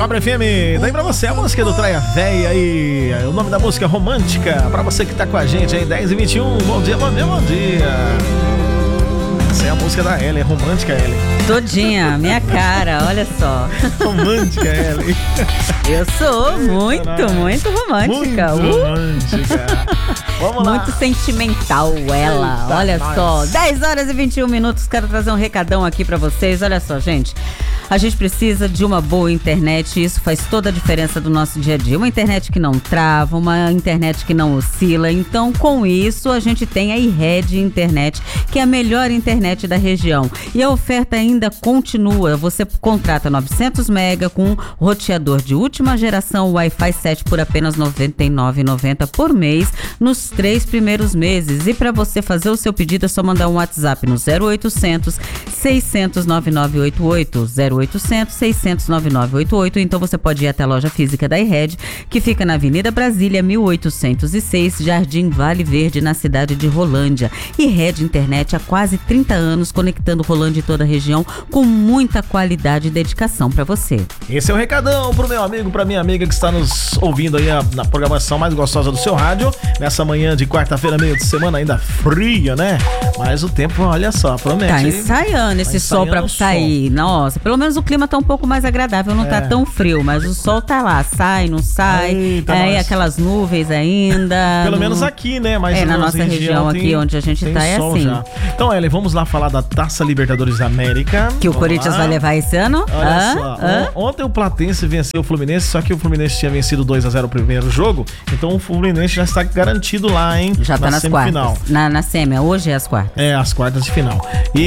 Cobra FM, daí pra você a música do Traia Véia aí, o nome da música Romântica, pra você que tá com a gente aí, 10h21, bom dia, bom dia, bom dia. Essa é a música da Ellen, Romântica Ellen. Todinha, minha cara, olha só. Romântica Ellen. Eu sou muito romântica. Muito romântica. Vamos lá. Muito sentimental ela, Eita, olha nós. só. 10h21, quero trazer um recadão aqui pra vocês. Olha só, gente. A gente precisa de uma boa internet e isso faz toda a diferença do nosso dia a dia. Uma internet que não trava, uma internet que não oscila. Então, com isso, a gente tem a iRed Internet, que é a melhor internet da região. E a oferta ainda continua. Você contrata 900 mega com roteador de última geração Wi-Fi 7 por apenas R$ 99,90 por mês nos 3 primeiros meses. E para você fazer o seu pedido é só mandar um WhatsApp no 0800 600 9988, 0800 600 9988. Então você pode ir até a loja física da iRed, que fica na Avenida Brasília 1806, Jardim Vale Verde, na cidade de Rolândia. iRed Internet há quase 30 anos, conectando Rolândia e toda a região com muita qualidade e dedicação para você. Esse é o recadão pro meu amigo, pra minha amiga que está nos ouvindo aí na programação mais gostosa do seu rádio, nessa manhã de quarta-feira, meio de semana ainda fria, né? Mas o tempo, olha só, promete. Tá ensaiando esse sol pra sair. Nossa, pelo menos o clima tá um pouco mais agradável, não tá tão frio, mas o sol tá lá, sai, não sai, Eita, aí aquelas nuvens ainda. Pelo menos aqui, né? Mas na nossa região aqui onde a gente tá é assim. Já. Então, Ellen, vamos lá falar da Taça Libertadores da América. Que o Corinthians vai levar esse ano? Olha só. Ontem o Platense venceu o Fluminense, só que o Fluminense tinha vencido 2-0 o primeiro jogo, então o Fluminense já está garantido lá, hein? Já tá nas semifinal. Quartas. Na semi, hoje é as quartas. É, as quartas de final.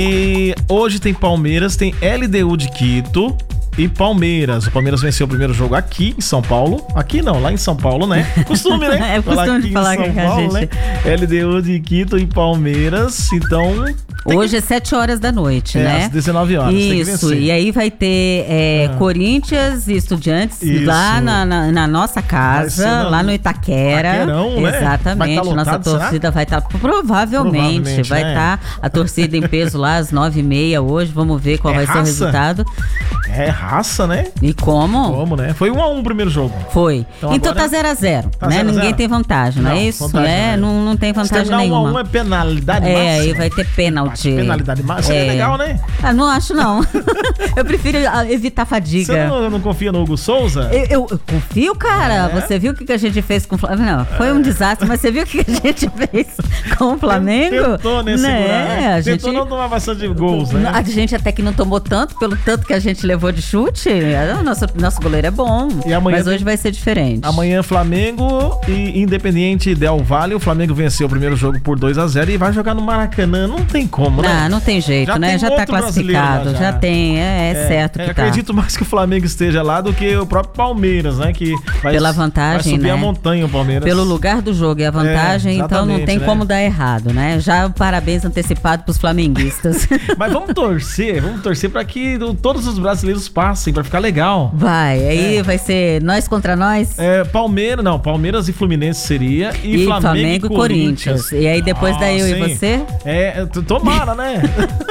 E hoje tem Palmeiras, tem LDU de Quito e Palmeiras. O Palmeiras venceu o primeiro jogo aqui em São Paulo. Aqui não, lá em São Paulo, né? Costume, né? É costume de falar aqui com a gente. Né? LDU de Quito e Palmeiras. Então... Hoje é 7 horas da noite, né? Às 19 horas. Isso, e aí vai ter Corinthians e Estudiantes lá na nossa casa, lá no Itaquera. Paquerão, né? Exatamente. Vai tá lotado, nossa torcida vai estar, provavelmente vai estar a torcida em peso lá às 9h30 hoje. Vamos ver qual vai ser o resultado. É raça, né? E como? Como, né? Foi 1-1 o primeiro jogo. Foi. Então tá 0-0, né? Ninguém tem vantagem, não é isso? Vantagem, não tem vantagem nenhuma. 1-1 é penalidade máxima. Aí vai ter pênalti. Penalidade máxima. Seria legal, né? Não acho não. Eu prefiro evitar fadiga. Você não confia no Hugo Souza? Eu confio, cara. Você viu o que a gente fez com o Flamengo? Não, foi um desastre, mas você viu o que a gente fez com o Flamengo? Tentou, né? Segurar. A gente não tomar bastante gols, né? A gente até que não tomou tanto, pelo tanto que a gente levou de chute. Nosso goleiro é bom, mas hoje vai ser diferente. Amanhã Flamengo e Independiente Del Valle. O Flamengo venceu o primeiro jogo por 2-0 e vai jogar no Maracanã. Não tem como, né? Não tem jeito, né? Já tá classificado, já tem, certo que tá. Acredito mais que o Flamengo esteja lá do que o próprio Palmeiras, né? Que pela vantagem, vai subir né? a montanha o Palmeiras. Pelo lugar do jogo e a vantagem, então não tem como dar errado, né? Já parabéns antecipado pros flamenguistas. Mas vamos torcer pra que todos os brasileiros passem, pra ficar legal. Vai ser nós contra nós? Palmeiras e Fluminense seria, e Flamengo e Corinthians. E aí depois da eu e você? Tomara, né?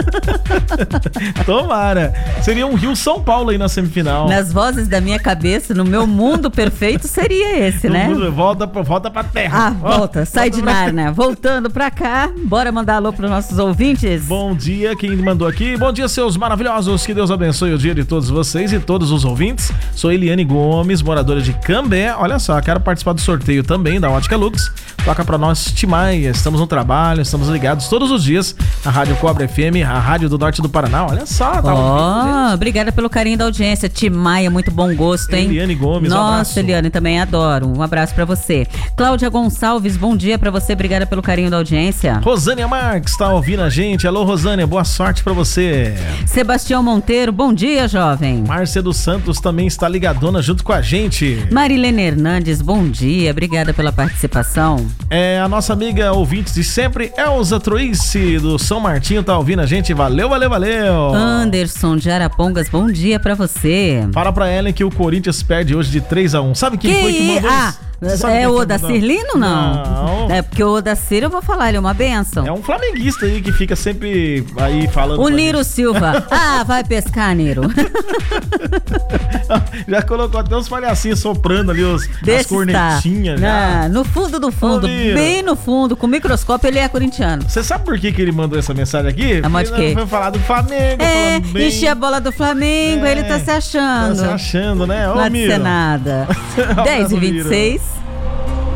Tomara. Seria um Rio-São Paulo aí na semifinal. Nas vozes da minha cabeça, no meu mundo perfeito, seria esse, né? Volta pra terra. Volta, sai de Narnia. Voltando pra cá, bora mandar alô pros nossos ouvintes. Bom dia, quem mandou aqui? Bom dia, seus maravilhosos. Que Deus abençoe o dia de todos vocês e todos os ouvintes. Sou Eliane Gomes, moradora de Cambé. Olha só, quero participar do sorteio também da Ótica Lux. Toca pra nós, Timaia. Estamos no trabalho, estamos ligados todos os dias na Rádio Cobra FM, a rádio do norte do Paraná. Olha só, obrigada pelo carinho da audiência. Timaia, muito bom gosto, hein? Eliane Gomes, nossa, Eliane, também adoro. Um abraço pra você. Cláudia Gonçalves, bom dia pra você. Obrigada pelo carinho da audiência. Rosânia Marques tá ouvindo a gente. Alô, Rosânia, boa sorte pra você. Sebastião Monteiro, bom dia, jovem. Márcia dos Santos também está ligadona junto com a gente. Marilene Hernandes, bom dia. Obrigada pela participação. A nossa amiga ouvinte de sempre, Elza Troice, do São Martinho, tá ouvindo a gente. Valeu. Anderson de Arapongas, bom dia pra você. Fala pra Ellen que o Corinthians perde hoje de 3-1. Sabe quem foi que mandou isso? É o Odacir Lino, não? É porque o Odacir, eu vou falar, ele é uma bênção. É um flamenguista aí que fica sempre aí falando. O Niro Silva. Vai pescar, Niro. Já colocou até os palhacinhos soprando ali as cornetinhas. No fundo do fundo, bem no fundo, com o microscópio, ele é corintiano. Você sabe por que ele mandou essa mensagem aqui? Porque foi falar do Flamengo. Encher a bola do Flamengo, ele tá se achando. Tá se achando, né? Ô, não precisa nada. 10h26.